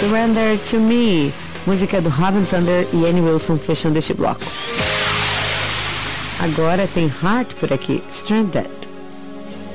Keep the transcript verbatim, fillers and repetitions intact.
Surrender to Me, música do Robin Thunder e Annie Wilson fechando este bloco. Agora tem Heart por aqui, Stranded.